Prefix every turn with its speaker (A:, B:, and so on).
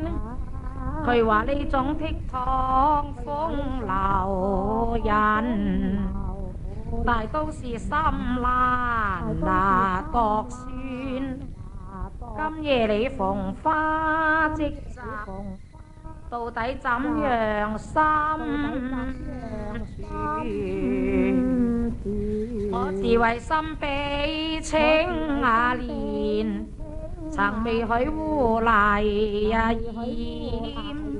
A: 佢話呢種倜儻風流人，大都是心難度算。今夜你逢花即集，到底怎樣心處？我自為心比青蓮，曾未許污泥染。